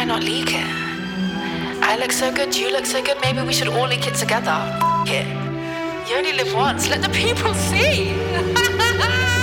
Why not leak it? I look so good, you look so good, maybe we should all leak it together. It. You only live once, let the people see.